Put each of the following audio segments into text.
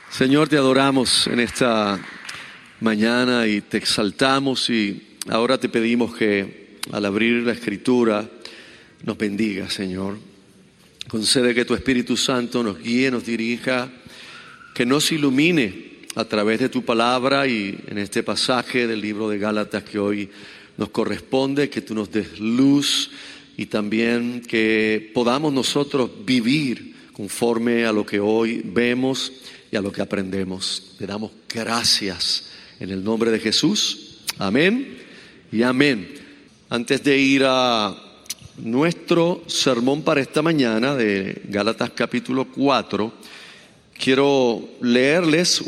Señor, te adoramos en esta mañana y te exaltamos, y ahora te pedimos que al abrir la Escritura nos bendiga, Señor. Concede que tu Espíritu Santo nos guíe, nos dirija, que nos ilumine a través de tu palabra y en este pasaje del libro de Gálatas que hoy nos corresponde, que tú nos des luz y también que podamos nosotros vivir conforme a lo que hoy vemos y a lo que aprendemos. Te damos gracias en el nombre de Jesús. Amén y amén. Antes de ir a nuestro sermón para esta mañana de Gálatas capítulo 4, quiero leerles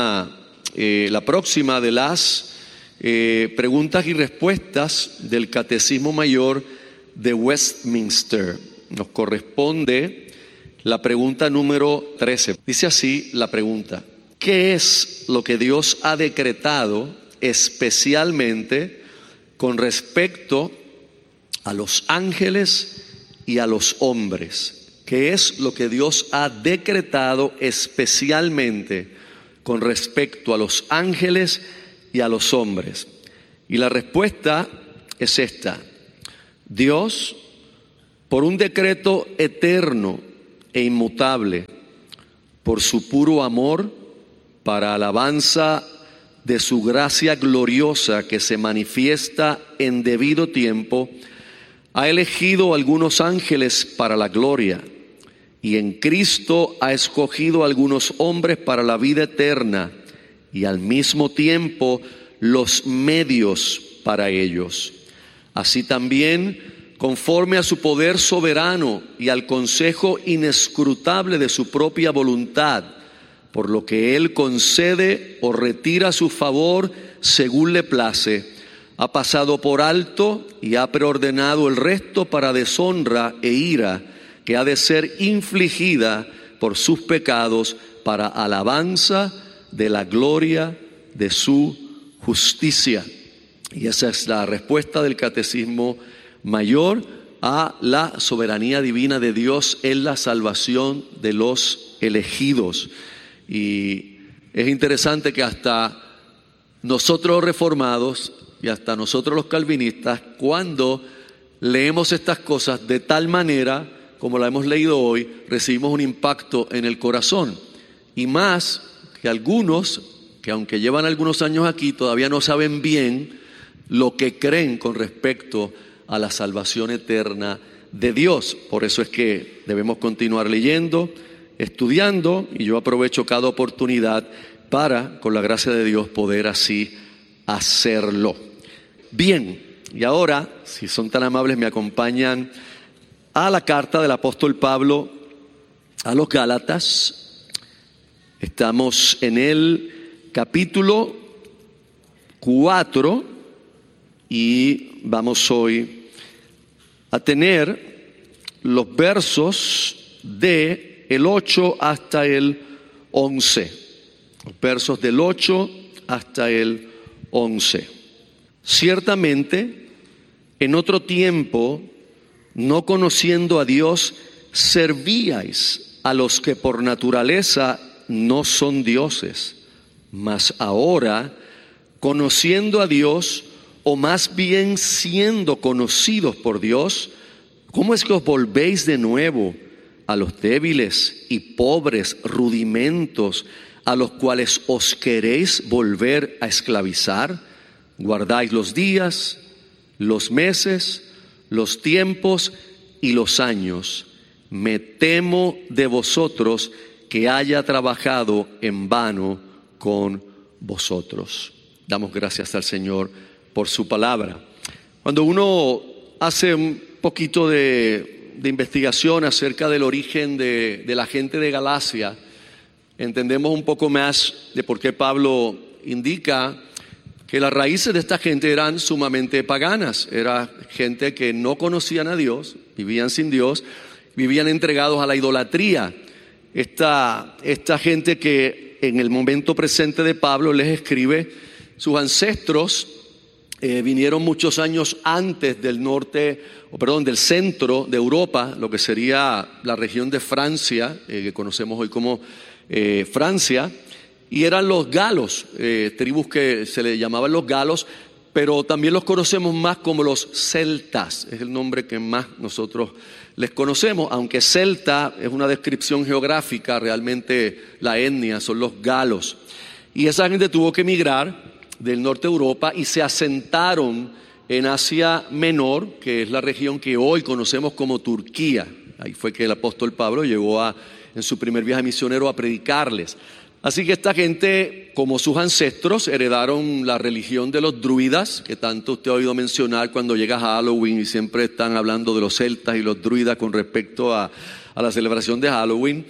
la próxima de las preguntas y respuestas del Catecismo Mayor de Westminster. Nos corresponde la pregunta número 13. Dice así la pregunta: ¿qué es lo que Dios ha decretado especialmente con respecto a los ángeles y a los hombres? ¿Qué es lo que Dios ha decretado especialmente con respecto a los ángeles y a los hombres? Y la respuesta es esta: Dios, por un decreto eterno e inmutable, por su puro amor, para alabanza de su gracia gloriosa que se manifiesta en debido tiempo, ha elegido algunos ángeles para la gloria, y en Cristo ha escogido algunos hombres para la vida eterna, y al mismo tiempo los medios para ellos. Así también, conforme a su poder soberano y al consejo inescrutable de su propia voluntad, por lo que Él concede o retira a su favor según le place, ha pasado por alto y ha preordenado el resto para deshonra e ira que ha de ser infligida por sus pecados, para alabanza de la gloria de su justicia. Y esa es la respuesta del Catecismo Mayor a la soberanía divina de Dios en la salvación de los elegidos. Y es interesante que hasta nosotros reformados y hasta nosotros los calvinistas, cuando leemos estas cosas de tal manera como la hemos leído hoy, recibimos un impacto en el corazón. Y más que algunos, que aunque llevan algunos años aquí, todavía no saben bien lo que creen con respecto a la salvación eterna de Dios. Por eso es que debemos continuar leyendo, estudiando, y yo aprovecho cada oportunidad para, con la gracia de Dios, poder así hacerlo. Bien, y ahora, si son tan amables, me acompañan a la carta del apóstol Pablo a los Gálatas. Estamos en el capítulo 4 y vamos hoy a tener los versos de el 8 hasta el 11. Los versos del 8 hasta el 11. Ciertamente, en otro tiempo, no conociendo a Dios, servíais a los que por naturaleza no son dioses. Mas ahora, conociendo a Dios, o más bien siendo conocidos por Dios, ¿cómo es que os volvéis de nuevo a los débiles y pobres rudimentos a los cuales os queréis volver a esclavizar? Guardáis los días, los meses, los tiempos y los años. Me temo de vosotros que haya trabajado en vano con vosotros. Damos gracias al Señor por su palabra. Cuando uno hace un poquito de investigación acerca del origen de la gente de Galacia, entendemos un poco más de por qué Pablo indica que las raíces de esta gente eran sumamente paganas. Era gente que no conocían a Dios, vivían sin Dios, vivían entregados a la idolatría. Esta gente que en el momento presente de Pablo les escribe, sus ancestros vinieron muchos años antes del del centro de Europa, lo que sería la región de Francia, que conocemos hoy como Francia, y eran los galos, tribus que se le llamaban los galos, pero también los conocemos más como los celtas, es el nombre que más nosotros les conocemos, aunque celta es una descripción geográfica, realmente la etnia son los galos. Y esa gente tuvo que emigrar del norte de Europa y se asentaron en Asia Menor, que es la región que hoy conocemos como Turquía. Ahí fue que el apóstol Pablo llegó en su primer viaje misionero a predicarles. Así que esta gente, como sus ancestros, heredaron la religión de los druidas, que tanto usted ha oído mencionar cuando llega a Halloween y siempre están hablando de los celtas y los druidas con respecto a la celebración de Halloween.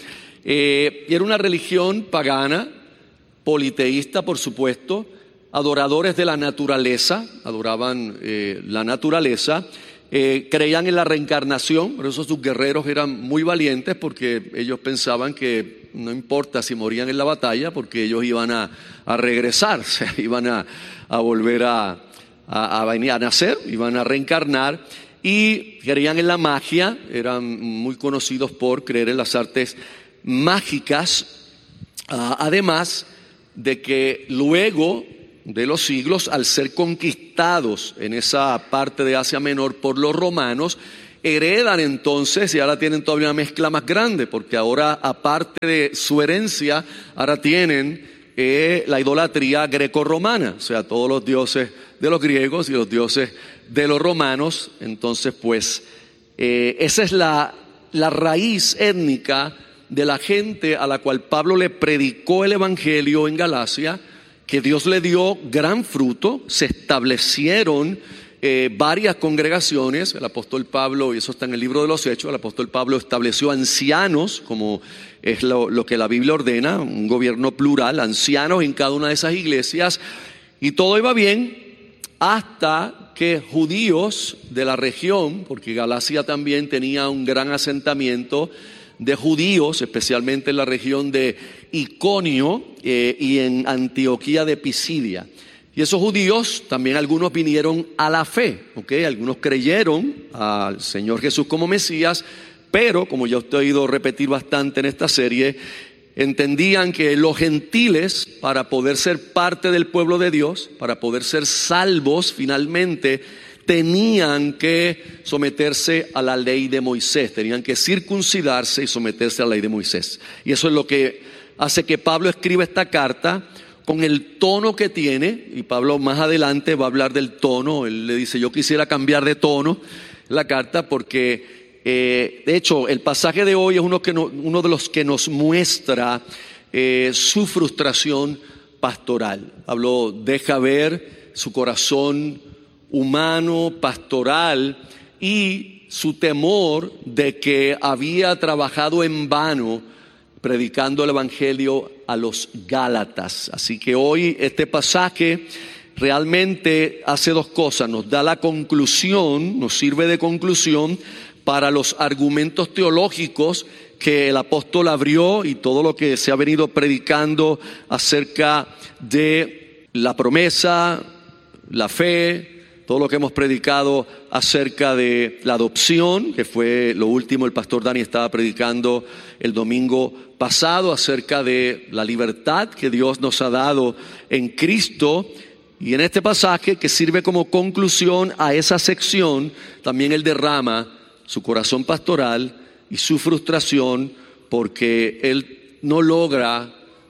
Y era una religión pagana, politeísta por supuesto, adoradores de la naturaleza, adoraban la naturaleza, creían en la reencarnación, por eso sus guerreros eran muy valientes porque ellos pensaban que no importa si morían en la batalla porque ellos iban a regresar, o sea, iban a volver a venir a nacer, iban a reencarnar y creían en la magia, eran muy conocidos por creer en las artes mágicas, además de que luego de los siglos, al ser conquistados en esa parte de Asia Menor por los romanos, heredan entonces, y ahora tienen todavía una mezcla más grande, porque ahora aparte de su herencia, ahora tienen la idolatría greco-romana, o sea, todos los dioses de los griegos y los dioses de los romanos. Entonces pues esa es la raíz étnica de la gente a la cual Pablo le predicó el evangelio en Galacia, que Dios le dio gran fruto, se establecieron varias congregaciones. El apóstol Pablo, y eso está en el libro de los Hechos, el apóstol Pablo estableció ancianos, como es lo que la Biblia ordena, un gobierno plural, ancianos en cada una de esas iglesias, y todo iba bien hasta que judíos de la región, porque Galacia también tenía un gran asentamiento de judíos, especialmente en la región de Iconio y en Antioquía de Pisidia. Y esos judíos, también algunos vinieron a la fe, ¿okay? Algunos creyeron al Señor Jesús como Mesías, pero como ya usted ha oído repetir bastante en esta serie, entendían que los gentiles, para poder ser parte del pueblo de Dios, para poder ser salvos finalmente, tenían que someterse a la ley de Moisés, tenían que circuncidarse y someterse a la ley de Moisés. Y eso es lo que hace que Pablo escriba esta carta con el tono que tiene, y Pablo más adelante va a hablar del tono. Él le dice, yo quisiera cambiar de tono la carta porque de hecho el pasaje de hoy es uno de los que nos muestra su frustración pastoral. Pablo deja ver su corazón humano, pastoral, y su temor de que había trabajado en vano predicando el evangelio a los Gálatas. Así que hoy este pasaje realmente hace dos cosas: nos da la conclusión, nos sirve de conclusión para los argumentos teológicos que el apóstol abrió y todo lo que se ha venido predicando acerca de la promesa, la fe, todo lo que hemos predicado acerca de la adopción, que fue lo último, el pastor Dani estaba predicando el domingo pasado acerca de la libertad que Dios nos ha dado en Cristo. Y en este pasaje, que sirve como conclusión a esa sección, también él derrama su corazón pastoral y su frustración porque él no logra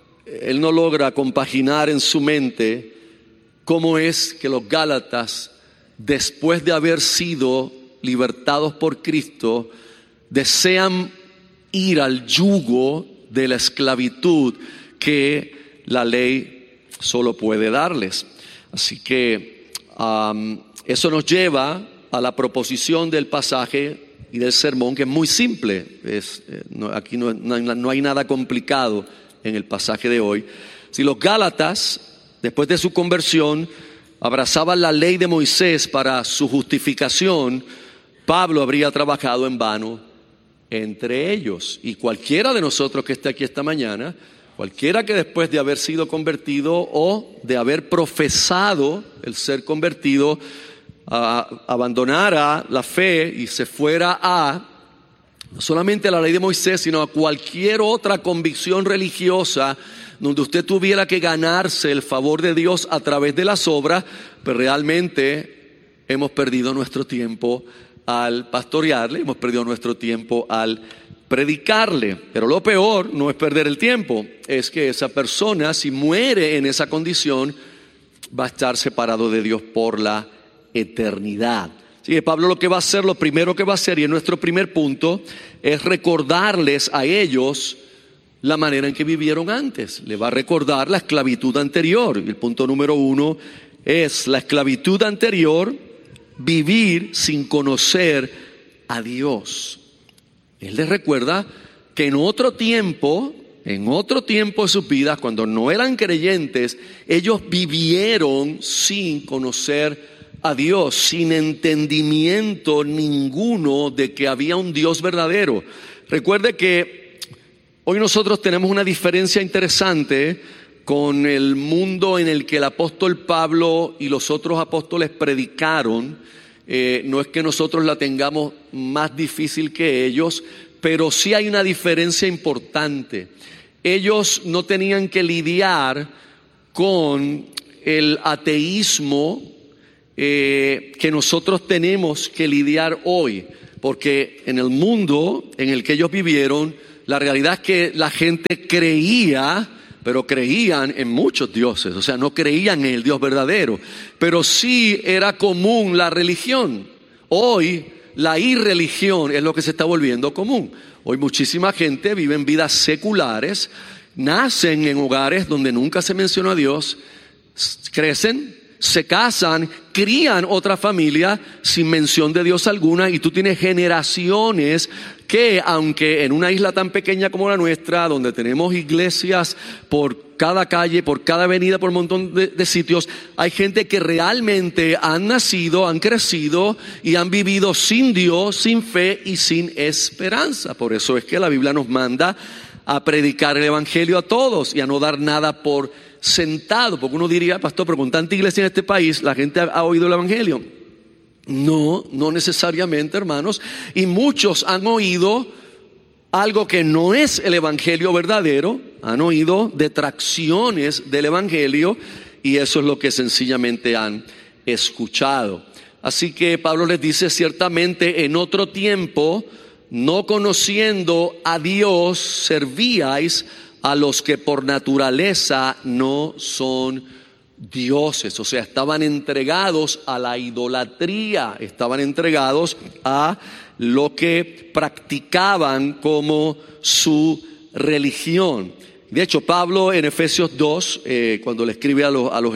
compaginar en su mente cómo es que los Gálatas, después de haber sido libertados por Cristo, desean ir al yugo de la esclavitud que la ley solo puede darles. Así que eso nos lleva a la proposición del pasaje y del sermón, que es muy simple. Aquí no hay nada complicado en el pasaje de hoy. Si los Gálatas, después de su conversión, abrazaban la ley de Moisés para su justificación, Pablo habría trabajado en vano entre ellos. Y cualquiera de nosotros que esté aquí esta mañana, cualquiera que después de haber sido convertido o de haber profesado el ser convertido, abandonara la fe y se fuera no solamente a la ley de Moisés, sino a cualquier otra convicción religiosa donde usted tuviera que ganarse el favor de Dios a través de las obras, pues realmente hemos perdido nuestro tiempo al pastorearle, hemos perdido nuestro tiempo al predicarle. Pero lo peor no es perder el tiempo, es que esa persona, si muere en esa condición, va a estar separado de Dios por la eternidad. Así que Pablo lo que va a hacer, lo primero que va a hacer, y en nuestro primer punto, es recordarles a ellos la manera en que vivieron antes. Le va a recordar la esclavitud anterior. Y el punto número 1 es la esclavitud anterior, vivir sin conocer a Dios. Él les recuerda que en otro tiempo de sus vidas, cuando no eran creyentes, ellos vivieron sin conocer a Dios, sin entendimiento ninguno de que había un Dios verdadero. Recuerde que hoy nosotros tenemos una diferencia interesante con el mundo en el que el apóstol Pablo y los otros apóstoles predicaron. No es que nosotros la tengamos más difícil que ellos, pero sí hay una diferencia importante. Ellos no tenían que lidiar con el ateísmo que nosotros tenemos que lidiar hoy, porque en el mundo en el que ellos vivieron, la realidad es que la gente creía, pero creían en muchos dioses, o sea, no creían en el Dios verdadero, pero sí era común la religión. Hoy la irreligión es lo que se está volviendo común. Hoy muchísima gente vive en vidas seculares, nacen en hogares donde nunca se mencionó a Dios, crecen, se casan, crían otra familia sin mención de Dios alguna, y tú tienes generaciones que, aunque en una isla tan pequeña como la nuestra, donde tenemos iglesias por cada calle, por cada avenida, por un montón de sitios, hay gente que realmente han nacido, han crecido y han vivido sin Dios, sin fe y sin esperanza. Por eso es que la Biblia nos manda a predicar el evangelio a todos y a no dar nada por sentado, porque uno diría, pastor, pero con tanta iglesia en este país, la gente ha oído el evangelio. No necesariamente, hermanos, y muchos han oído algo que no es el evangelio verdadero, han oído detracciones del evangelio, y eso es lo que sencillamente han escuchado. Así que Pablo les dice, ciertamente en otro tiempo, no conociendo a Dios, servíais a los que por naturaleza no son dioses. O sea, estaban entregados a la idolatría, estaban entregados a lo que practicaban como su religión. De hecho, Pablo en Efesios 2, cuando le escribe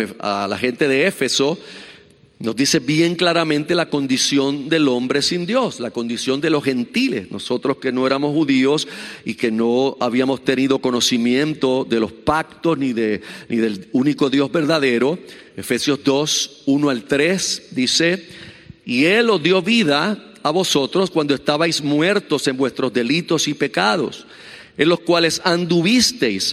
a la gente de Éfeso, nos dice bien claramente la condición del hombre sin Dios, la condición de los gentiles. Nosotros que no éramos judíos y que no habíamos tenido conocimiento de los pactos ni del único Dios verdadero. Efesios 2, 1 al 3 dice: y Él os dio vida a vosotros cuando estabais muertos en vuestros delitos y pecados, en los cuales anduvisteis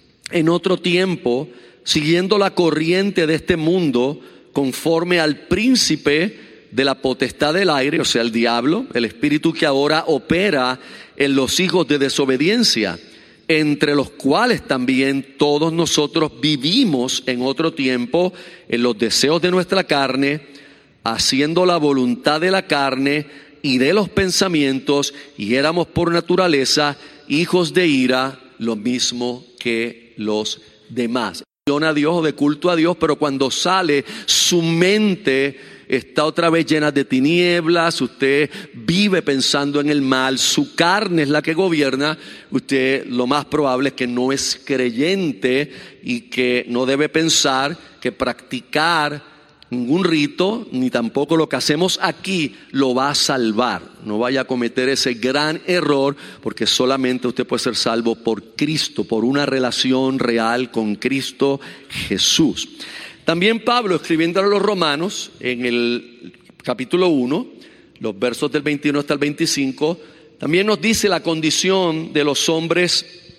en otro tiempo, siguiendo la corriente de este mundo, conforme al príncipe de la potestad del aire, o sea, el diablo, el espíritu que ahora opera en los hijos de desobediencia, entre los cuales también todos nosotros vivimos en otro tiempo en los deseos de nuestra carne, haciendo la voluntad de la carne y de los pensamientos, y éramos por naturaleza hijos de ira, lo mismo que los demás. A Dios o de culto a Dios, pero cuando sale, su mente está otra vez llena de tinieblas, usted vive pensando en el mal, su carne es la que gobierna, usted lo más probable es que no es creyente y que no debe pensar que practicar ningún rito, ni tampoco lo que hacemos aquí lo va a salvar. No vaya a cometer ese gran error, porque solamente usted puede ser salvo por Cristo, por una relación real con Cristo Jesús. También Pablo, escribiendo a los romanos, en el capítulo 1, los versos del 21 hasta el 25, también nos dice la condición de los hombres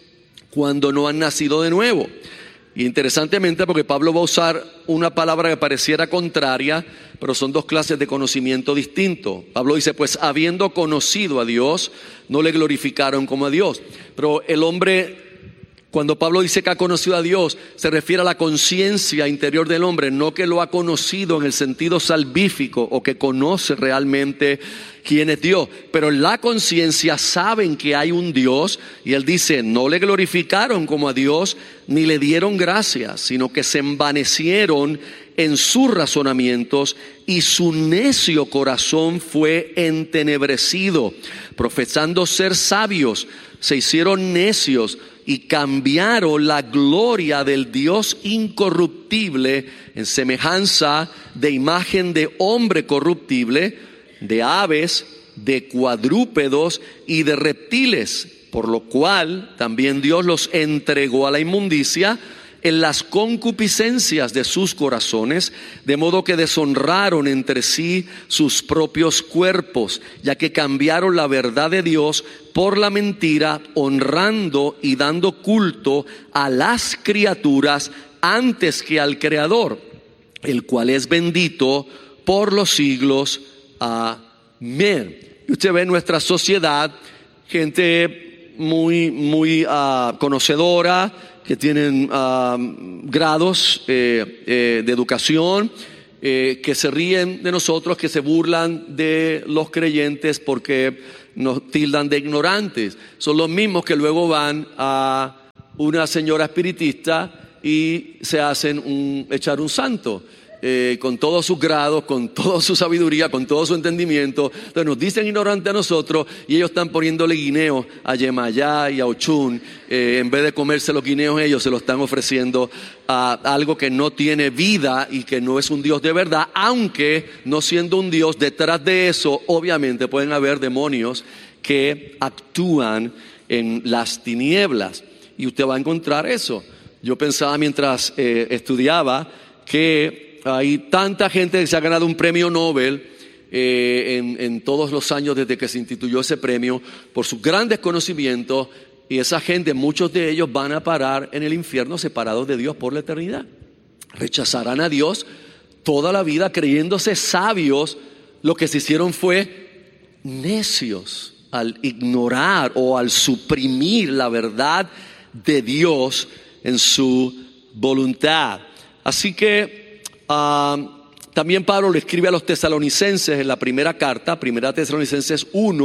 cuando no han nacido de nuevo. Y interesantemente, porque Pablo va a usar una palabra que pareciera contraria, pero son dos clases de conocimiento distinto. Pablo dice, pues habiendo conocido a Dios, no le glorificaron como a Dios. Pero el hombre, cuando Pablo dice que ha conocido a Dios, se refiere a la conciencia interior del hombre, no que lo ha conocido en el sentido salvífico o que conoce realmente quién es Dios. Pero en la conciencia saben que hay un Dios, y él dice, no le glorificaron como a Dios, ni le dieron gracias, sino que se envanecieron en sus razonamientos y su necio corazón fue entenebrecido. Profesando ser sabios, se hicieron necios y cambiaron la gloria del Dios incorruptible en semejanza de imagen de hombre corruptible, de aves, de cuadrúpedos y de reptiles, por lo cual también Dios los entregó a la inmundicia en las concupiscencias de sus corazones, de modo que deshonraron entre sí sus propios cuerpos, ya que cambiaron la verdad de Dios por la mentira, honrando y dando culto a las criaturas antes que al Creador, el cual es bendito por los siglos. Amén. Y usted ve en nuestra sociedad gente muy conocedora, que tienen grados de educación, que se ríen de nosotros, que se burlan de los creyentes porque nos tildan de ignorantes. Son los mismos que luego van a una señora espiritista y se hacen echar un santo. Con todos sus grados, con toda su sabiduría, con todo su entendimiento. Entonces nos dicen ignorantes a nosotros y ellos están poniéndole guineos a Yemayá y a Ochun. En vez de comerse los guineos, ellos se lo están ofreciendo a algo que no tiene vida y que no es un Dios de verdad, aunque no siendo un Dios, detrás de eso obviamente pueden haber demonios que actúan en las tinieblas, y usted va a encontrar eso. Yo pensaba mientras estudiaba que hay tanta gente que se ha ganado un premio Nobel en todos los años desde que se instituyó ese premio por sus grandes conocimientos, y esa gente, muchos de ellos van a parar en el infierno separados de Dios por la eternidad. Rechazarán a Dios toda la vida creyéndose sabios. Lo que se hicieron fue necios al ignorar o al suprimir la verdad de Dios en su voluntad. Así que también Pablo le escribe a los tesalonicenses en la primera carta, primera Tesalonicenses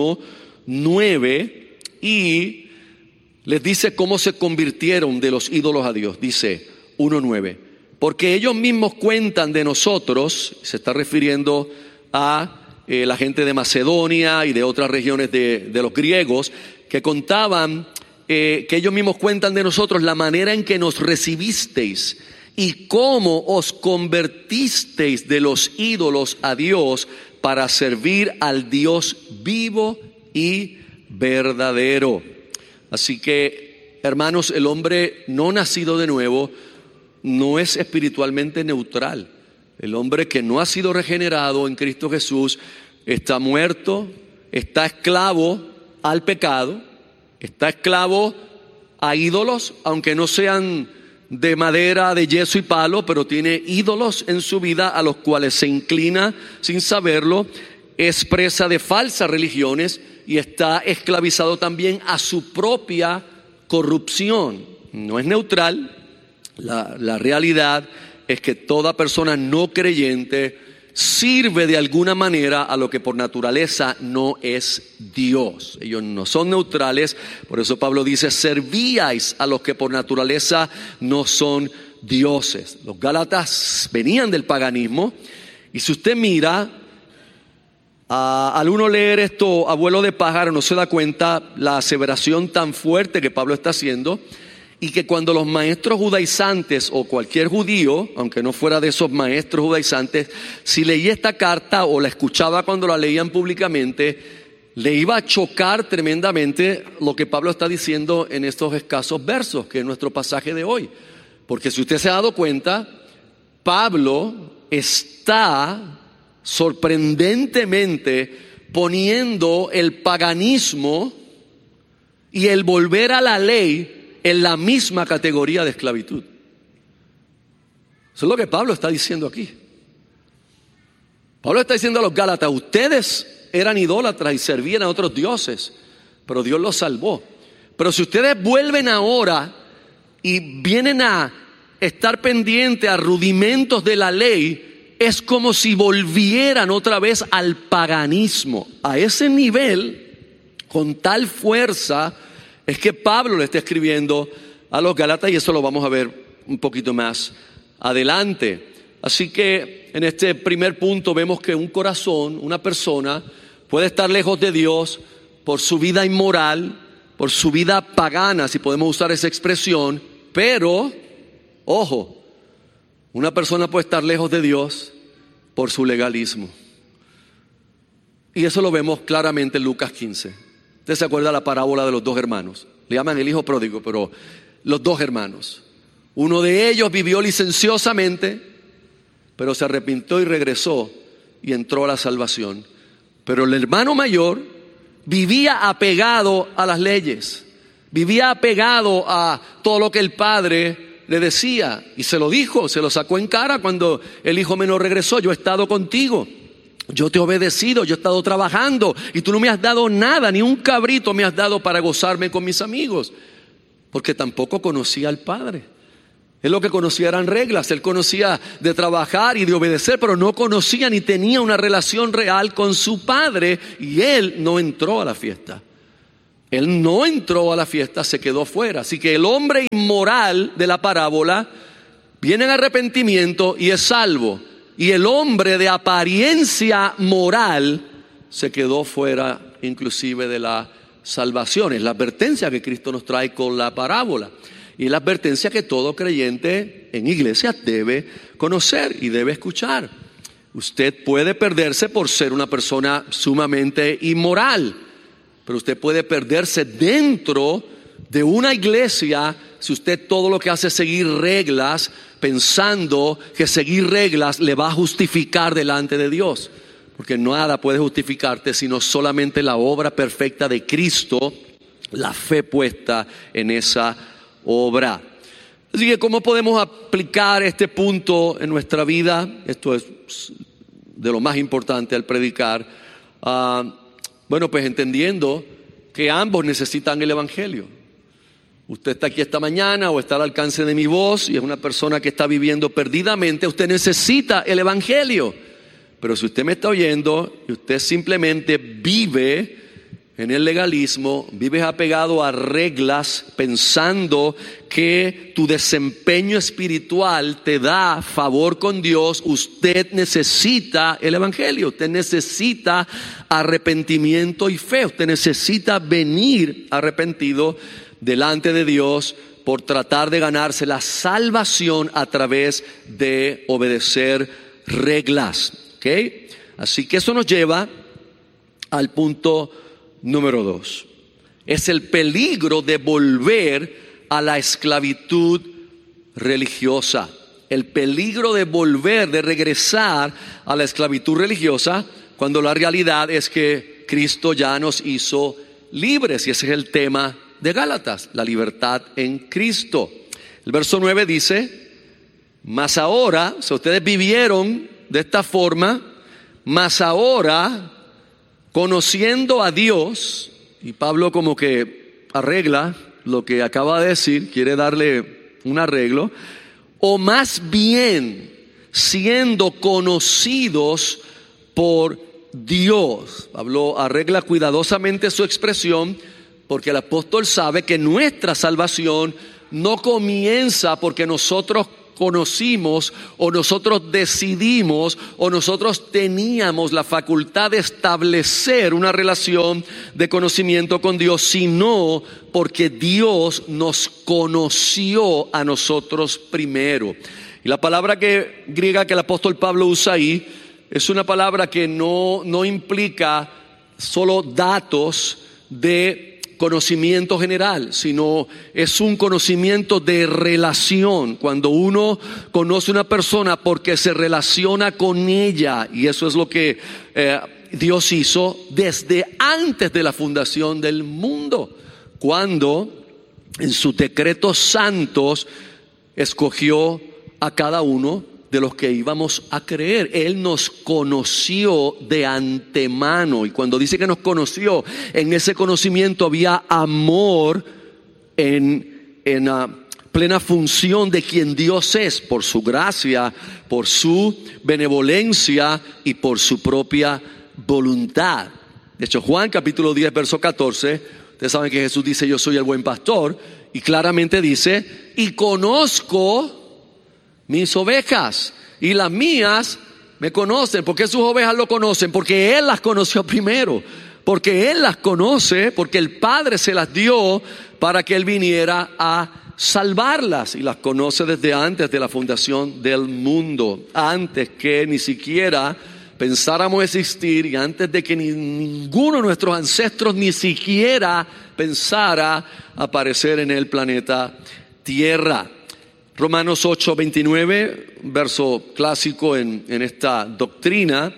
1:9, y les dice cómo se convirtieron de los ídolos a Dios. Dice 1:9, porque ellos mismos cuentan de nosotros, se está refiriendo a la gente de Macedonia y de otras regiones de los griegos, que contaban que ellos mismos cuentan de nosotros la manera en que nos recibisteis y cómo os convertisteis de los ídolos a Dios para servir al Dios vivo y verdadero. Así que, hermanos, el hombre no nacido de nuevo no es espiritualmente neutral. El hombre que no ha sido regenerado en Cristo Jesús está muerto, está esclavo al pecado, está esclavo a ídolos, aunque no sean de madera, de yeso y palo, pero tiene ídolos en su vida a los cuales se inclina sin saberlo. Es presa de falsas religiones y está esclavizado también a su propia corrupción. No es neutral. La realidad es que toda persona no creyente sirve de alguna manera a lo que por naturaleza no es Dios. Ellos no son neutrales. Por eso Pablo dice: servíais a los que por naturaleza no son dioses. Los gálatas venían del paganismo, y si usted mira, al uno leer esto a vuelo de pájaro, no se da cuenta la aseveración tan fuerte que Pablo está haciendo. Y que cuando los maestros judaizantes o cualquier judío, aunque no fuera de esos maestros judaizantes, si leía esta carta o la escuchaba cuando la leían públicamente, le iba a chocar tremendamente lo que Pablo está diciendo en estos escasos versos, que es nuestro pasaje de hoy. Porque si usted se ha dado cuenta, Pablo está sorprendentemente poniendo el paganismo y el volver a la ley en la misma categoría de esclavitud. Eso es lo que Pablo está diciendo aquí. Pablo está diciendo a los Gálatas: ustedes eran idólatras y servían a otros dioses, pero Dios los salvó. Pero si ustedes vuelven ahora y vienen a estar pendientes a rudimentos de la ley, es como si volvieran otra vez al paganismo. A ese nivel, con tal fuerza, es que Pablo le está escribiendo a los Gálatas, y eso lo vamos a ver un poquito más adelante. Así que en este primer punto vemos que un corazón, una persona, puede estar lejos de Dios por su vida inmoral, por su vida pagana, si podemos usar esa expresión. Pero, ojo, una persona puede estar lejos de Dios por su legalismo. Y eso lo vemos claramente en Lucas 15. Usted se acuerda de la parábola de los dos hermanos. Le llaman el hijo pródigo, pero los dos hermanos. Uno de ellos vivió licenciosamente, pero se arrepintió y regresó y entró a la salvación. Pero el hermano mayor vivía apegado a las leyes, vivía apegado a todo lo que el padre le decía, y se lo dijo, se lo sacó en cara cuando el hijo menor regresó: yo he estado contigo, yo te he obedecido, yo he estado trabajando y tú no me has dado nada, ni un cabrito me has dado para gozarme con mis amigos. Porque tampoco conocía al padre. Él lo que conocía eran reglas, él conocía de trabajar y de obedecer, pero no conocía ni tenía una relación real con su padre, y él no entró a la fiesta. Él no entró a la fiesta, se quedó fuera. Así que el hombre inmoral de la parábola viene en arrepentimiento y es salvo. Y el hombre de apariencia moral se quedó fuera inclusive de la salvación. Es la advertencia que Cristo nos trae con la parábola. Y la advertencia que todo creyente en iglesia debe conocer y debe escuchar. Usted puede perderse por ser una persona sumamente inmoral, pero usted puede perderse dentro de una iglesia si usted todo lo que hace es seguir reglas, pensando que seguir reglas le va a justificar delante de Dios. Porque nada puede justificarte sino solamente la obra perfecta de Cristo, la fe puesta en esa obra. Así que, ¿cómo podemos aplicar este punto en nuestra vida? Esto es de lo más importante al predicar. Bueno, pues entendiendo que ambos necesitan el evangelio. Usted está aquí esta mañana o está al alcance de mi voz y es una persona que está viviendo perdidamente. Usted necesita el evangelio. Pero si usted me está oyendo y usted simplemente vive en el legalismo, vives apegado a reglas, pensando que tu desempeño espiritual te da favor con Dios, usted necesita el evangelio, usted necesita arrepentimiento y fe, usted necesita venir arrepentido delante de Dios por tratar de ganarse la salvación a través de obedecer reglas. ¿Okay? Así que eso nos lleva al punto número 2. Es el peligro de volver a la esclavitud religiosa. El peligro de volver, de regresar a la esclavitud religiosa, cuando la realidad es que Cristo ya nos hizo libres. Y ese es el tema de Gálatas, la libertad en Cristo. El verso 9 dice: mas ahora, si ustedes vivieron de esta forma, mas ahora, conociendo a Dios, y Pablo como que arregla lo que acaba de decir, quiere darle un arreglo, o más bien siendo conocidos por Dios. Pablo arregla cuidadosamente su expresión, porque el apóstol sabe que nuestra salvación no comienza porque nosotros conocimos o nosotros decidimos o nosotros teníamos la facultad de establecer una relación de conocimiento con Dios, sino porque Dios nos conoció a nosotros primero. Y la palabra griega que el apóstol Pablo usa ahí es una palabra que no implica solo datos de conocimiento general, sino es un conocimiento de relación. Cuando uno conoce a una persona porque se relaciona con ella, y eso es lo que Dios hizo desde antes de la fundación del mundo. Cuando en sus decretos santos, escogió a cada uno de los que íbamos a creer. Él nos conoció de antemano. Y cuando dice que nos conoció, en ese conocimiento había amor en plena función de quien Dios es, por su gracia, por su benevolencia y por su propia voluntad. De hecho, Juan capítulo 10, verso 14, ustedes saben que Jesús dice: yo soy el buen pastor, y claramente dice: y conozco mis ovejas, y las mías me conocen. ¿Por qué sus ovejas lo conocen? Porque Él las conoció primero, porque Él las conoce, porque el Padre se las dio para que Él viniera a salvarlas, y las conoce desde antes de la fundación del mundo, antes que ni siquiera pensáramos existir, y antes de que ninguno de nuestros ancestros ni siquiera pensara aparecer en el planeta Tierra. Romanos 8:29, verso clásico en esta doctrina,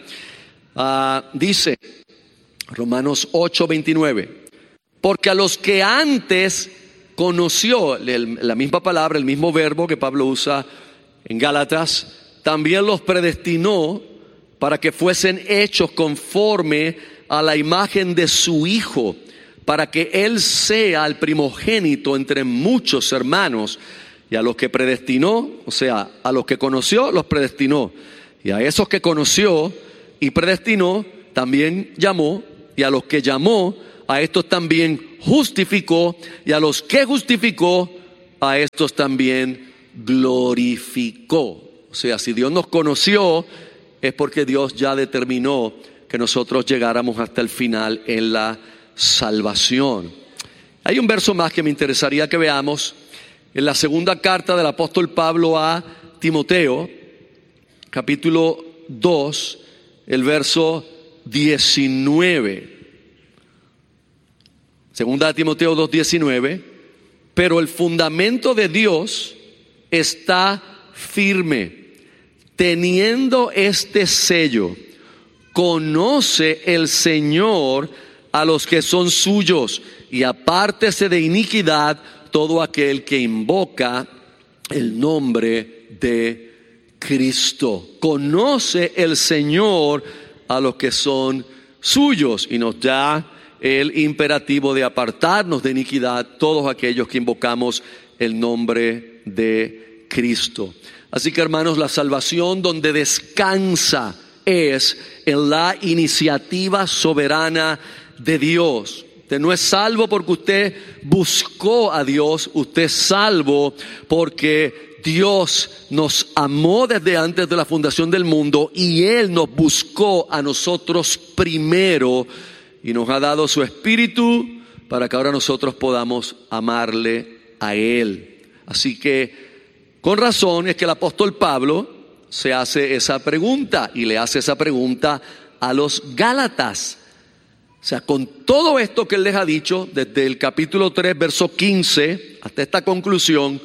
dice, Romanos 8:29, porque a los que antes conoció, la misma palabra, el mismo verbo que Pablo usa en Gálatas, también los predestinó para que fuesen hechos conforme a la imagen de su Hijo, para que Él sea el primogénito entre muchos hermanos. Y a los que predestinó, o sea, a los que conoció, los predestinó. Y a esos que conoció y predestinó, también llamó. Y a los que llamó, a estos también justificó. Y a los que justificó, a estos también glorificó. O sea, si Dios nos conoció, es porque Dios ya determinó que nosotros llegáramos hasta el final en la salvación. Hay un verso más que me interesaría que veamos. En la segunda carta del apóstol Pablo a Timoteo, capítulo 2, el verso 19. Segunda de Timoteo 2:19. Pero el fundamento de Dios está firme, teniendo este sello: conoce el Señor a los que son suyos, y apártese de iniquidad todo aquel que invoca el nombre de Cristo. Conoce el Señor a los que son suyos, y nos da el imperativo de apartarnos de iniquidad todos aquellos que invocamos el nombre de Cristo. Así que, hermanos, la salvación donde descansa es en la iniciativa soberana de Dios. Usted no es salvo porque usted buscó a Dios, usted es salvo porque Dios nos amó desde antes de la fundación del mundo, y Él nos buscó a nosotros primero y nos ha dado su Espíritu para que ahora nosotros podamos amarle a Él. Así que con razón es que el apóstol Pablo se hace esa pregunta, y le hace esa pregunta a los Gálatas. O sea, con todo esto que él les ha dicho, desde el capítulo 3, verso 15, hasta esta conclusión,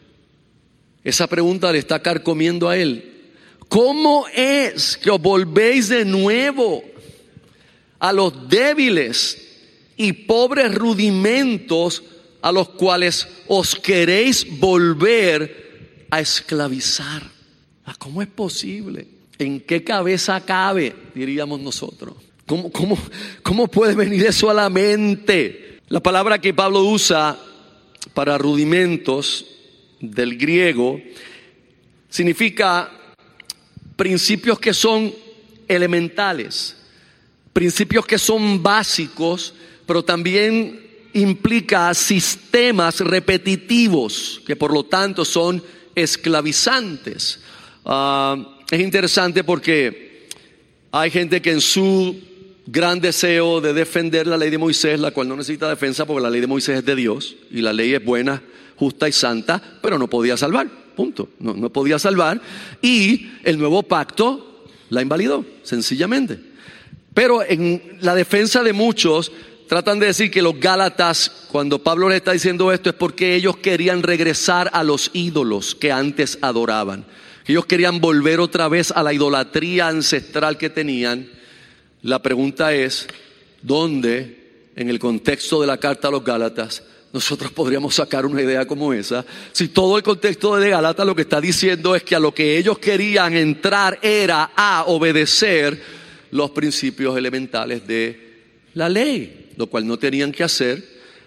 esa pregunta le está carcomiendo a él. ¿Cómo es que os volvéis de nuevo a los débiles y pobres rudimentos a los cuales os queréis volver a esclavizar? ¿Cómo es posible? ¿En qué cabeza cabe? Diríamos nosotros. ¿Cómo puede venir eso a la mente? La palabra que Pablo usa para rudimentos del griego significa principios que son elementales, principios que son básicos, pero también implica sistemas repetitivos que por lo tanto son esclavizantes. Es interesante porque hay gente que en su gran deseo de defender la ley de Moisés, la cual no necesita defensa porque la ley de Moisés es de Dios y la ley es buena, justa y santa, pero no podía salvar, punto, no podía salvar, y el nuevo pacto la invalidó, sencillamente. Pero en la defensa de muchos tratan de decir que los Gálatas, cuando Pablo les está diciendo esto, es porque ellos querían regresar a los ídolos que antes adoraban. Ellos querían volver otra vez a la idolatría ancestral que tenían. La pregunta es, ¿dónde en el contexto de la carta a los Gálatas nosotros podríamos sacar una idea como esa. Si todo el contexto de Gálatas lo que está diciendo es que a lo que ellos querían entrar era a obedecer los principios elementales de la ley, lo cual no tenían que hacer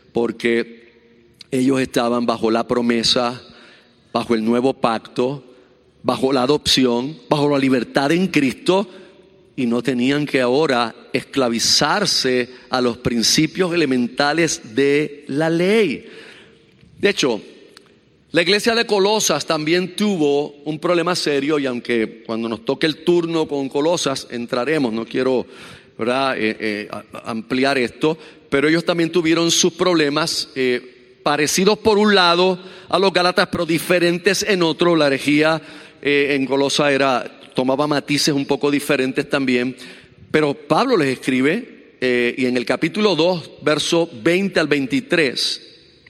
porque ellos estaban bajo la promesa, bajo el nuevo pacto, bajo la adopción, bajo la libertad en Cristo, y no tenían que ahora esclavizarse a los principios elementales de la ley. De hecho, la iglesia de Colosas también tuvo un problema serio, y aunque cuando nos toque el turno con Colosas entraremos, no quiero, ¿verdad?, ampliar esto, pero ellos también tuvieron sus problemas parecidos por un lado a los Gálatas, pero diferentes en otro. La herejía en Colosas tomaba matices un poco diferentes también, pero Pablo les escribe y en el capítulo 2, verso 20 al 23,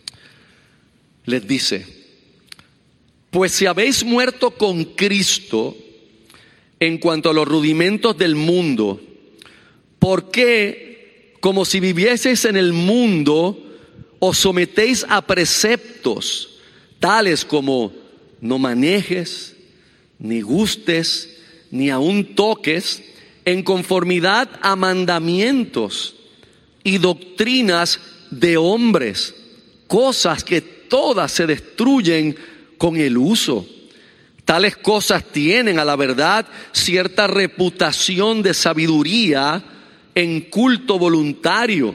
les dice: pues si habéis muerto con Cristo en cuanto a los rudimentos del mundo, ¿por qué, como si vivieseis en el mundo, os sometéis a preceptos tales como no manejes, ni gustes, ni aun toques, en conformidad a mandamientos y doctrinas de hombres, cosas que todas se destruyen con el uso? Tales cosas tienen, a la verdad, cierta reputación de sabiduría en culto voluntario,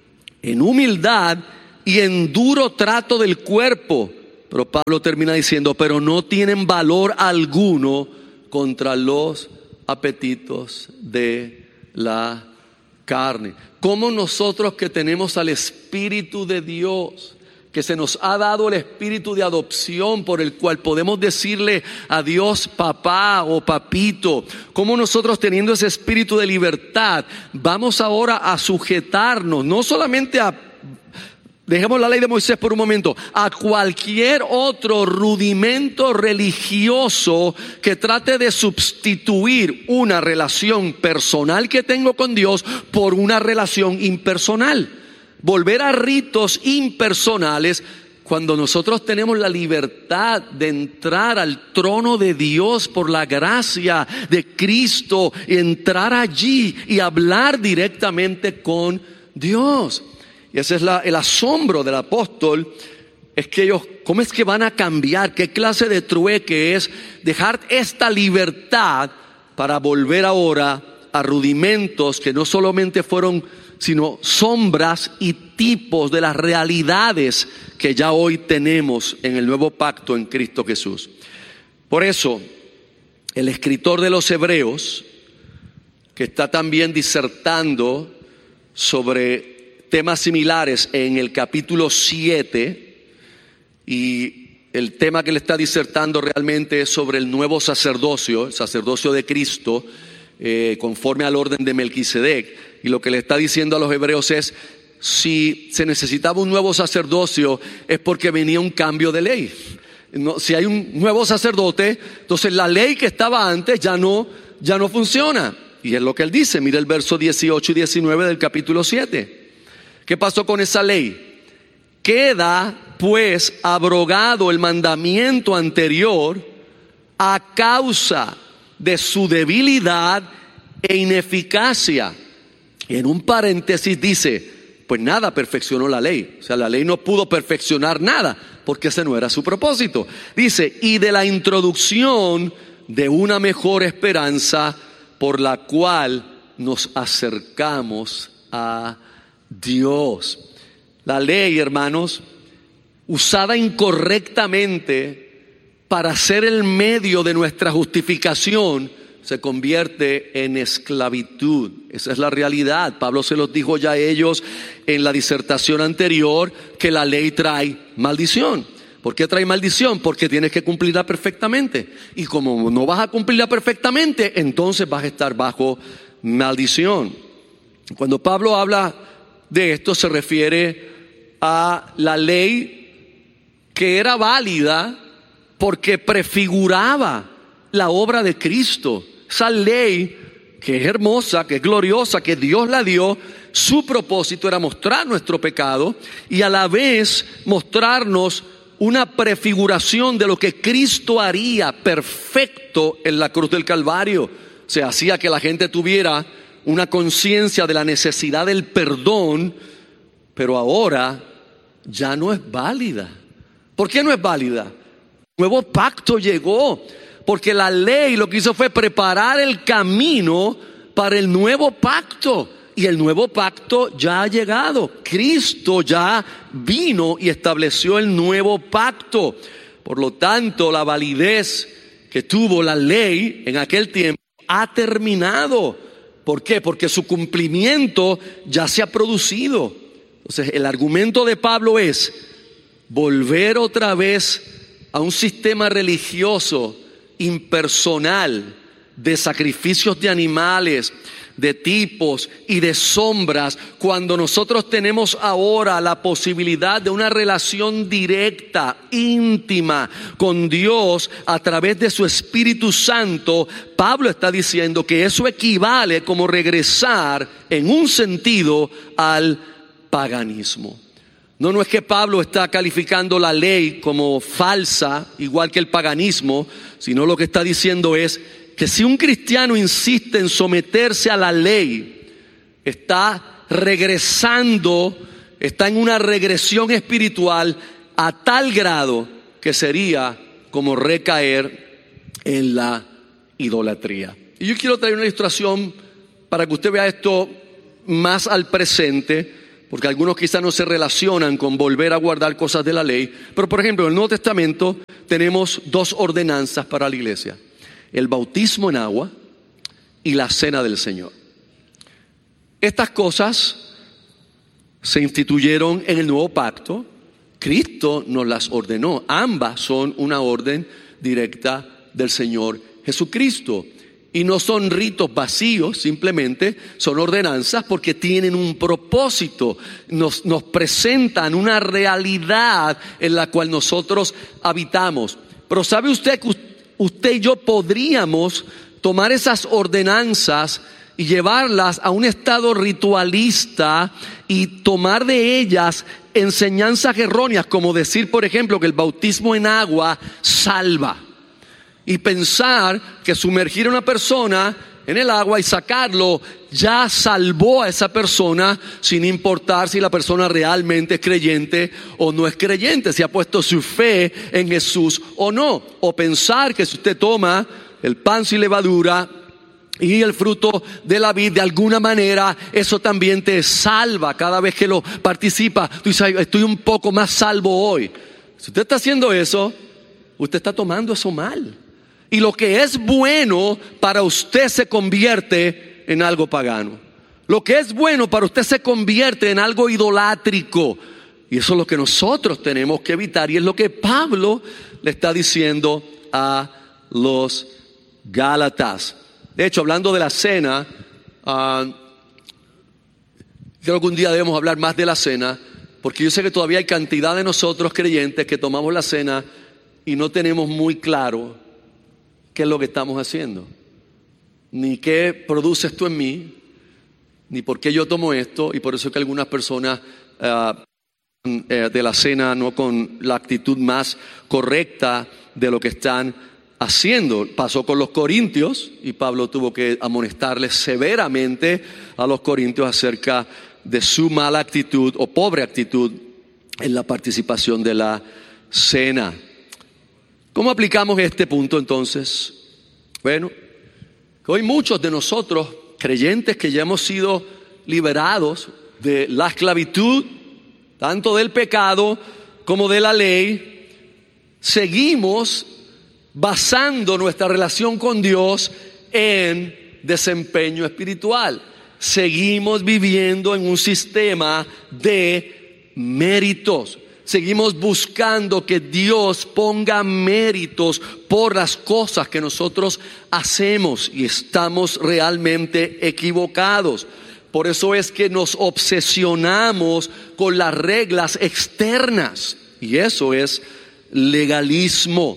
en humildad y en duro trato del cuerpo. Pero Pablo termina diciendo: pero no tienen valor alguno contra los apetitos de la carne. Como nosotros que tenemos al Espíritu de Dios, que se nos ha dado el espíritu de adopción por el cual podemos decirle a Dios papá o papito, como nosotros, teniendo ese espíritu de libertad, vamos ahora a sujetarnos no solamente a, dejemos la ley de Moisés por un momento, a cualquier otro rudimento religioso que trate de sustituir una relación personal que tengo con Dios por una relación impersonal. Volver a ritos impersonales, cuando nosotros tenemos la libertad de entrar al trono de Dios por la gracia de Cristo, entrar allí y hablar directamente con Dios. Y ese es el asombro del apóstol, es que ellos, ¿cómo es que van a cambiar? ¿Qué clase de trueque es dejar esta libertad para volver ahora a rudimentos que no solamente fueron, sino sombras y tipos de las realidades que ya hoy tenemos en el nuevo pacto en Cristo Jesús? Por eso, el escritor de los Hebreos, que está también disertando sobre temas similares en el capítulo 7, y el tema que le está disertando realmente es sobre el nuevo sacerdocio, el sacerdocio de Cristo, conforme al orden de Melquisedec. Y lo que le está diciendo a los hebreos es: si se necesitaba un nuevo sacerdocio es porque venía un cambio de ley. Si hay un nuevo sacerdote, entonces la ley que estaba antes ya no funciona. Y es lo que él dice. Mira el verso 18 y 19 del capítulo 7. ¿Qué pasó con esa ley? Queda pues abrogado el mandamiento anterior a causa de su debilidad e ineficacia. Y en un paréntesis dice: pues nada perfeccionó la ley. O sea, la ley no pudo perfeccionar nada, porque ese no era su propósito. Dice: y de la introducción de una mejor esperanza, por la cual nos acercamos a Dios. La ley, hermanos, usada incorrectamente para ser el medio de nuestra justificación, se convierte en esclavitud. Esa es la realidad. Pablo se los dijo ya a ellos en la disertación anterior, que la ley trae maldición. ¿Por qué trae maldición? Porque tienes que cumplirla perfectamente. Y como no vas a cumplirla perfectamente, entonces vas a estar bajo maldición. Cuando Pablo habla de esto, se refiere a la ley que era válida porque prefiguraba la obra de Cristo. Esa ley que es hermosa, que es gloriosa, que Dios la dio, su propósito era mostrar nuestro pecado y a la vez mostrarnos una prefiguración de lo que Cristo haría perfecto en la cruz del Calvario. Se hacía que la gente tuviera una conciencia de la necesidad del perdón, pero ahora ya no es válida. ¿Por qué no es válida? El nuevo pacto llegó, porque la ley lo que hizo fue preparar el camino para el nuevo pacto. Y el nuevo pacto ya ha llegado. Cristo ya vino y estableció el nuevo pacto. Por lo tanto, la validez que tuvo la ley en aquel tiempo ha terminado. ¿Por qué? Porque su cumplimiento ya se ha producido. Entonces, el argumento de Pablo es volver otra vez a un sistema religioso impersonal de sacrificios de animales, de tipos y de sombras, cuando nosotros tenemos ahora la posibilidad de una relación directa, íntima con Dios a través de su Espíritu Santo. Pablo está diciendo que eso equivale como regresar en un sentido al paganismo. No es que Pablo está calificando la ley como falsa, igual que el paganismo, sino lo que está diciendo es que si un cristiano insiste en someterse a la ley, está regresando, está en una regresión espiritual a tal grado que sería como recaer en la idolatría. Y yo quiero traer una ilustración para que usted vea esto más al presente, porque algunos quizás no se relacionan con volver a guardar cosas de la ley. Pero por ejemplo, en el Nuevo Testamento tenemos dos ordenanzas para la iglesia: el bautismo en agua y la cena del Señor. Estas cosas se instituyeron en el nuevo pacto. Cristo nos las ordenó. Ambas son una orden directa del Señor Jesucristo. Y no son ritos vacíos, simplemente son ordenanzas porque tienen un propósito. Nos presentan una realidad en la cual nosotros habitamos. Pero ¿sabe usted que usted y yo podríamos tomar esas ordenanzas y llevarlas a un estado ritualista y tomar de ellas enseñanzas erróneas, como decir, por ejemplo, que el bautismo en agua salva? Y pensar que sumergir a una persona en el agua y sacarlo ya salvó a esa persona, sin importar si la persona realmente es creyente o no es creyente, si ha puesto su fe en Jesús o no. O pensar que si usted toma el pan sin levadura y el fruto de la vid, de alguna manera eso también te salva cada vez que lo participa. Tú dices, estoy un poco más salvo hoy. Si usted está haciendo eso, usted está tomando eso mal. Y lo que es bueno para usted se convierte en algo pagano. Lo que es bueno para usted se convierte en algo idolátrico. Y eso es lo que nosotros tenemos que evitar. Y es lo que Pablo le está diciendo a los Gálatas. De hecho, hablando de la cena, creo que un día debemos hablar más de la cena, porque yo sé que todavía hay cantidad de nosotros creyentes que tomamos la cena y no tenemos muy claro qué es lo que estamos haciendo, ni qué produce esto en mí, ni por qué yo tomo esto. Y por eso es que algunas personas de la cena no con la actitud más correcta de lo que están haciendo. Pasó con los corintios y Pablo tuvo que amonestarles severamente a los corintios acerca de su mala actitud o pobre actitud en la participación de la cena. ¿Cómo aplicamos este punto entonces? Bueno, hoy muchos de nosotros, creyentes que ya hemos sido liberados de la esclavitud, tanto del pecado como de la ley, seguimos basando nuestra relación con Dios en desempeño espiritual. Seguimos viviendo en un sistema de méritos. Seguimos buscando que Dios ponga méritos por las cosas que nosotros hacemos, y estamos realmente equivocados. Por eso es que nos obsesionamos con las reglas externas, y eso es legalismo.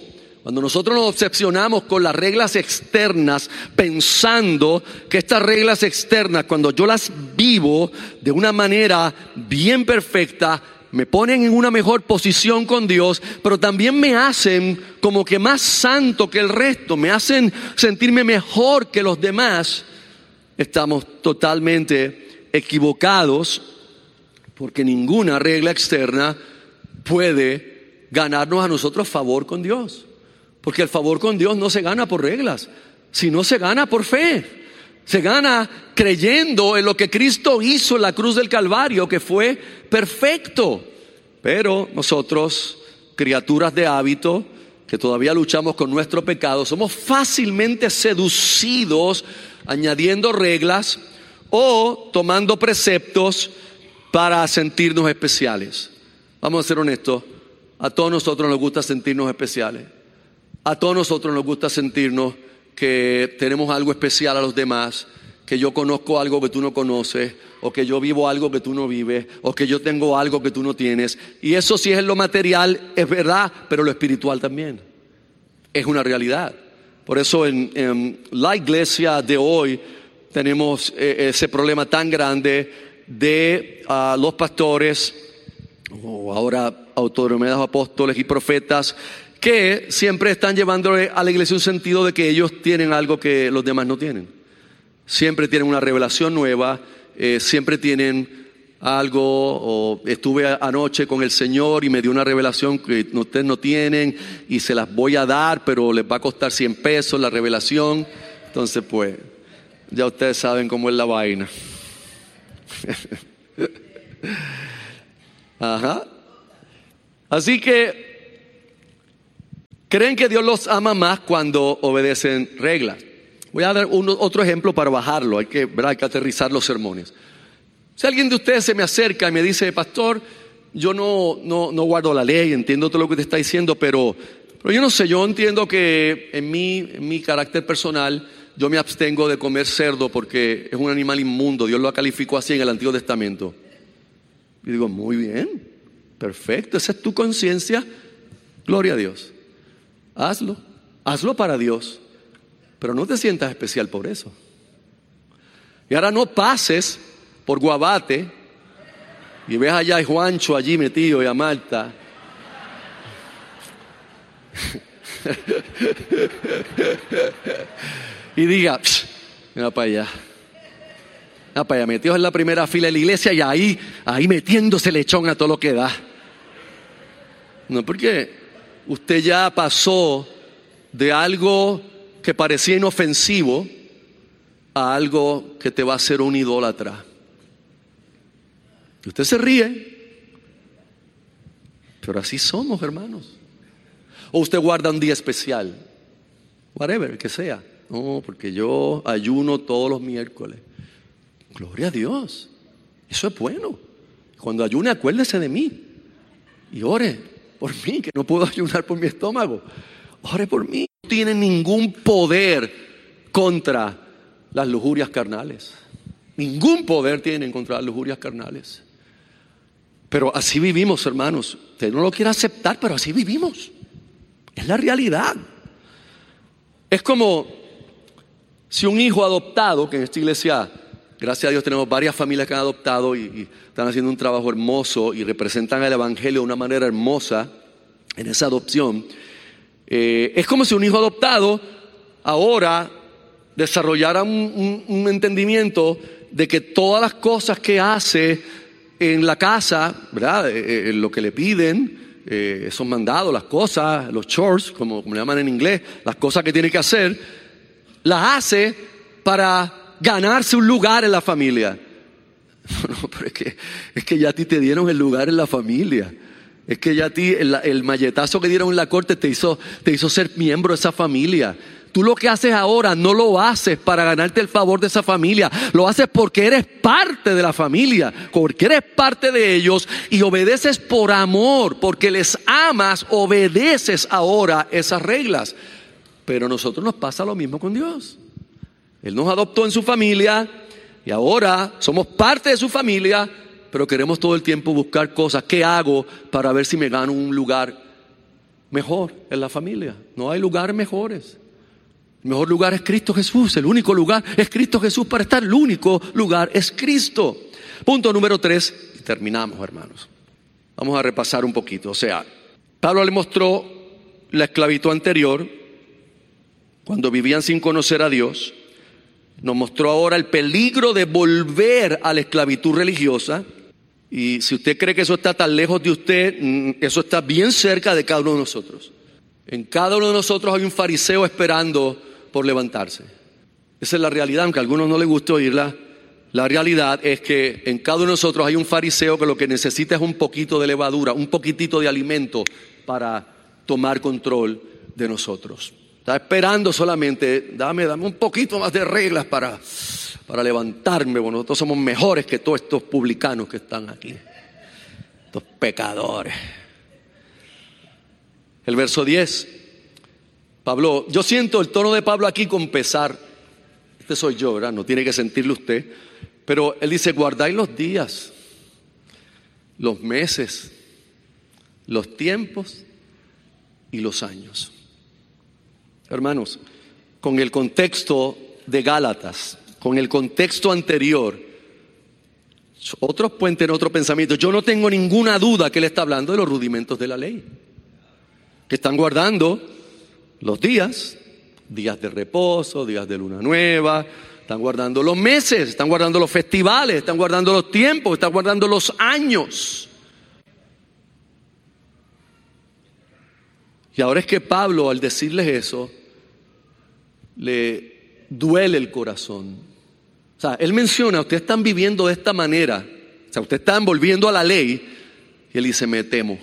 Cuando nosotros nos obsesionamos con las reglas externas, pensando que estas reglas externas, cuando yo las vivo de una manera bien perfecta, me ponen en una mejor posición con Dios, pero también me hacen como que más santo que el resto, me hacen sentirme mejor que los demás, estamos totalmente equivocados, porque ninguna regla externa puede ganarnos a nosotros favor con Dios. Porque el favor con Dios no se gana por reglas, sino se gana por fe. Se gana creyendo en lo que Cristo hizo en la cruz del Calvario, que fue perfecto. Pero nosotros, criaturas de hábito, que todavía luchamos con nuestro pecado, somos fácilmente seducidos añadiendo reglas o tomando preceptos para sentirnos especiales. Vamos a ser honestos, a todos nosotros nos gusta sentirnos especiales. A todos nosotros nos gusta sentirnos que tenemos algo especial a los demás, que yo conozco algo que tú no conoces, o que yo vivo algo que tú no vives, o que yo tengo algo que tú no tienes. Y eso sí es lo material, es verdad, pero lo espiritual también. Es una realidad. Por eso en la iglesia de hoy tenemos ese problema tan grande de los pastores, o ahora autodenominados apóstoles y profetas, que siempre están llevándole a la iglesia un sentido de que ellos tienen algo que los demás no tienen. Siempre tienen una revelación nueva, siempre tienen algo, o estuve anoche con el Señor y me dio una revelación que ustedes no tienen y se las voy a dar, pero les va a costar 100 pesos la revelación. Entonces pues, ya ustedes saben cómo es la vaina. Ajá. Así que creen que Dios los ama más cuando obedecen reglas. Voy a dar otro ejemplo para bajarlo. Hay que aterrizar los sermones. Si alguien de ustedes se me acerca y me dice: pastor, yo no guardo la ley, entiendo todo lo que usted está diciendo, pero yo no sé, yo entiendo que en mi carácter personal yo me abstengo de comer cerdo porque es un animal inmundo. Dios lo calificó así en el Antiguo Testamento. Y digo: muy bien, perfecto, esa es tu conciencia, gloria a Dios. Hazlo para Dios, pero no te sientas especial por eso. Y ahora no pases por Guabate y ves allá a Juancho allí metido y a Marta. Y diga: mira para allá. Mira para allá, metidos en la primera fila de la iglesia y ahí metiéndose lechón a todo lo que da. No, porque usted ya pasó de algo que parecía inofensivo a algo que te va a hacer un idólatra. Y usted se ríe, pero así somos, hermanos. O usted guarda un día especial, whatever, que sea. No, porque yo ayuno todos los miércoles. Gloria a Dios, eso es bueno. Cuando ayune, acuérdese de mí y ore por mí, que no puedo ayunar por mi estómago. Ore por mí. No tiene ningún poder contra las lujurias carnales. Ningún poder tienen contra las lujurias carnales. Pero así vivimos, hermanos. Usted no lo quiere aceptar, pero así vivimos. Es la realidad. Es como si un hijo adoptado, que en esta iglesia, gracias a Dios, tenemos varias familias que han adoptado y están haciendo un trabajo hermoso y representan el evangelio de una manera hermosa en esa adopción. Es como si un hijo adoptado ahora desarrollara un entendimiento de que todas las cosas que hace en la casa, ¿verdad? Lo que le piden, esos mandados, las cosas, los chores, como le llaman en inglés, las cosas que tiene que hacer, las hace para ganarse un lugar en la familia. No, pero es que ya a ti te dieron el lugar en la familia. Es que ya a ti el malletazo que dieron en la corte te hizo ser miembro de esa familia. Tú lo que haces ahora no lo haces para ganarte el favor de esa familia. Lo haces porque eres parte de la familia, porque eres parte de ellos y obedeces por amor, porque les amas, obedeces ahora esas reglas. Pero a nosotros nos pasa lo mismo con Dios. Él nos adoptó en su familia y ahora somos parte de su familia, pero queremos todo el tiempo buscar cosas. ¿Qué hago para ver si me gano un lugar mejor en la familia. No hay lugares mejores. El mejor lugar es Cristo Jesús. El único lugar es Cristo Jesús para estar. El único lugar es Cristo. Punto número 3. Y terminamos, hermanos. Vamos a repasar un poquito. O sea, Pablo le mostró la esclavitud anterior, cuando vivían sin conocer a Dios. Nos mostró ahora el peligro de volver a la esclavitud religiosa. Y si usted cree que eso está tan lejos de usted, eso está bien cerca de cada uno de nosotros. En cada uno de nosotros hay un fariseo esperando por levantarse. Esa es la realidad, aunque a algunos no les guste oírla. La realidad es que en cada uno de nosotros hay un fariseo que lo que necesita es un poquito de levadura, un poquitito de alimento para tomar control de nosotros. Está esperando solamente, dame un poquito más de reglas para levantarme. Bueno, nosotros somos mejores que todos estos publicanos que están aquí, estos pecadores. El verso 10, Pablo, yo siento el tono de Pablo aquí con pesar. Este soy yo, ¿verdad? No tiene que sentirlo usted. Pero él dice, guardáis los días, los meses, los tiempos y los años. Hermanos, con el contexto de Gálatas, con el contexto anterior, otros pueden tener otro pensamiento. Yo no tengo ninguna duda que él está hablando de los rudimentos de la ley, que están guardando los días de reposo, días de luna nueva, están guardando los meses, están guardando los festivales, están guardando los tiempos, están guardando los años. Y ahora es que Pablo, al decirles eso, le duele el corazón. O sea, él menciona, ustedes están viviendo de esta manera, o sea, ustedes están volviendo a la ley, y él dice, me temo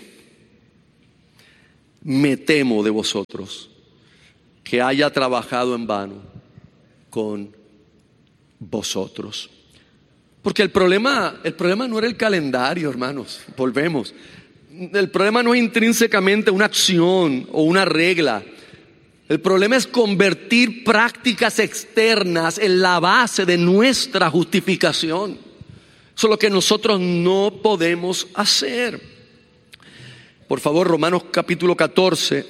de vosotros, que haya trabajado en vano con vosotros. Porque el problema no era el calendario, hermanos, volvemos. El problema no es intrínsecamente una acción o una regla. El problema es convertir prácticas externas en la base de nuestra justificación. Eso es lo que nosotros no podemos hacer. Por favor, Romanos capítulo 14,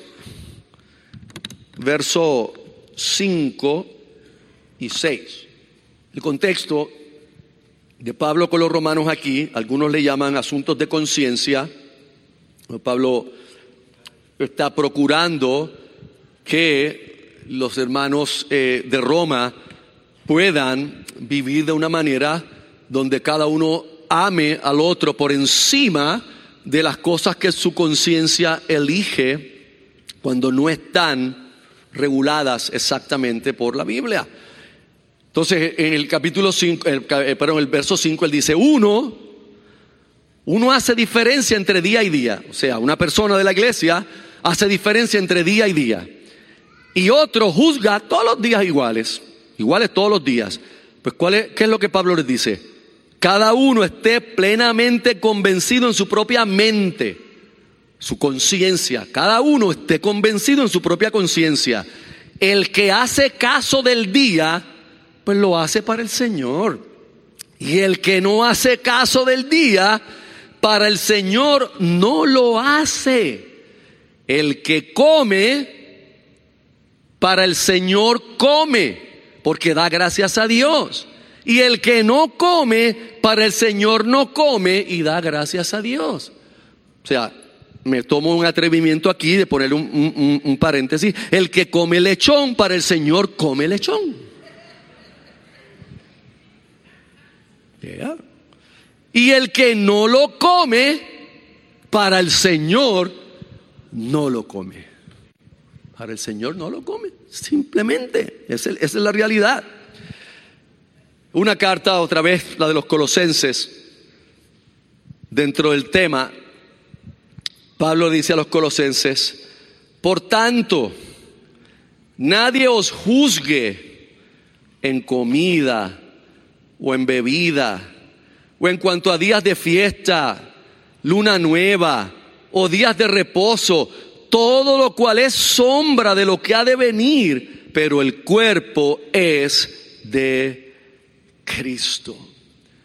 verso 5 y 6. El contexto de Pablo con los romanos aquí, algunos le llaman asuntos de conciencia. Pablo está procurando que los hermanos de Roma puedan vivir de una manera donde cada uno ame al otro por encima de las cosas que su conciencia elige cuando no están reguladas exactamente por la Biblia. Entonces, en el capítulo 5, el verso 5, él dice, uno hace diferencia entre día y día. O sea, una persona de la iglesia hace diferencia entre día y día. Y otro juzga todos los días iguales todos los días. Pues ¿qué es lo que Pablo les dice? Cada uno esté plenamente convencido en su propia mente, su conciencia. Cada uno esté convencido en su propia conciencia. El que hace caso del día, pues lo hace para el Señor. Y el que no hace caso del día, para el Señor no lo hace. El que come, para el Señor come, porque da gracias a Dios. Y el que no come, para el Señor no come y da gracias a Dios. O sea, me tomo un atrevimiento aquí de poner un paréntesis. El que come lechón, para el Señor come lechón. Yeah. Y el que no lo come, para el Señor no lo come. Para el Señor no lo come, simplemente, esa es la realidad. Una carta, otra vez, la de los Colosenses, dentro del tema, Pablo dice a los Colosenses, por tanto, nadie os juzgue en comida o en bebida, o en cuanto a días de fiesta, luna nueva o días de reposo, todo lo cual es sombra de lo que ha de venir, pero el cuerpo es de Cristo.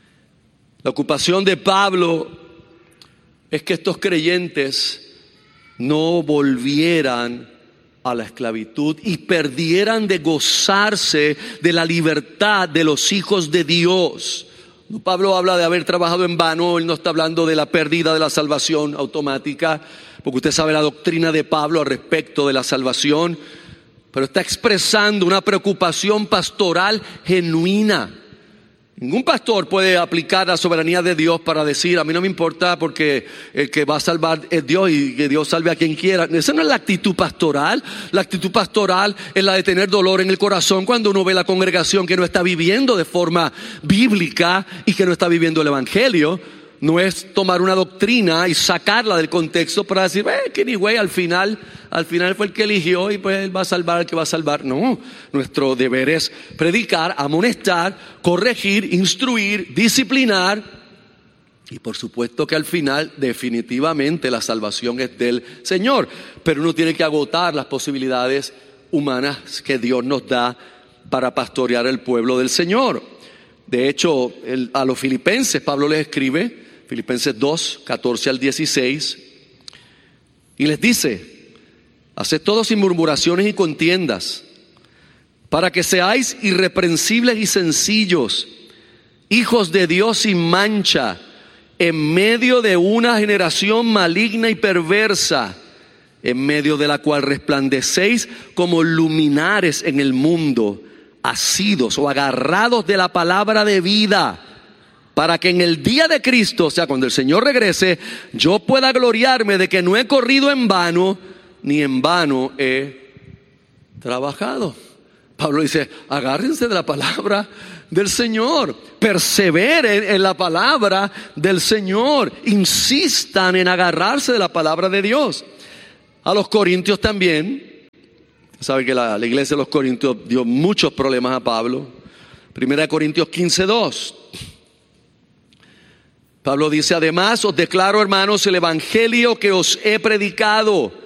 La ocupación de Pablo es que estos creyentes no volvieran a la esclavitud y perdieran de gozarse de la libertad de los hijos de Dios. Pablo habla de haber trabajado en vano, él no está hablando de la pérdida de la salvación automática, porque usted sabe la doctrina de Pablo al respecto de la salvación, pero está expresando una preocupación pastoral genuina. Ningún pastor puede aplicar la soberanía de Dios para decir, a mí no me importa porque el que va a salvar es Dios y que Dios salve a quien quiera. Esa no es la actitud pastoral. La actitud pastoral es la de tener dolor en el corazón cuando uno ve la congregación que no está viviendo de forma bíblica y que no está viviendo el evangelio. No es tomar una doctrina y sacarla del contexto para decir, que anyway, al final fue el que eligió y pues él va a salvar al que va a salvar. No, nuestro deber es predicar, amonestar, corregir, instruir, disciplinar. Y por supuesto que al final definitivamente la salvación es del Señor. Pero uno tiene que agotar las posibilidades humanas que Dios nos da para pastorear el pueblo del Señor. De hecho, a los filipenses Pablo les escribe, Filipenses 2, 14 al 16, y les dice, haced todo sin murmuraciones y contiendas, para que seáis irreprensibles y sencillos, hijos de Dios sin mancha, en medio de una generación maligna y perversa, en medio de la cual resplandecéis como luminares en el mundo, asidos o agarrados de la palabra de vida, para que en el día de Cristo, o sea, cuando el Señor regrese, yo pueda gloriarme de que no he corrido en vano, ni en vano he trabajado. Pablo dice, agárrense de la palabra del Señor, perseveren en la palabra del Señor, insistan en agarrarse de la palabra de Dios. A los corintios también, sabe que la iglesia de los corintios dio muchos problemas a Pablo. 1 Corintios 15:2. Pablo dice, además os declaro, hermanos, el evangelio que os he predicado,